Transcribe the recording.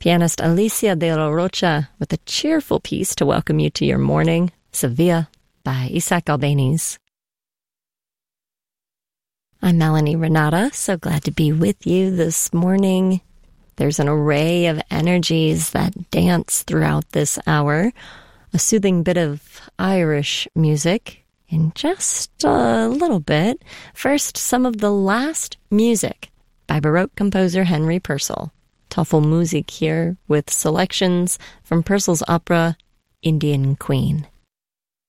Pianist Alicia de la Rocha with a cheerful piece to welcome you to your morning, Sevilla by Isaac Albéniz. I'm Melanie Renata, so glad to be with you this morning. There's an array of energies that dance throughout this hour. A soothing bit of Irish music in just a little bit. First, some of the last music by Baroque composer Henry Purcell. Tafelmusik here with selections from Purcell's opera Indian Queen.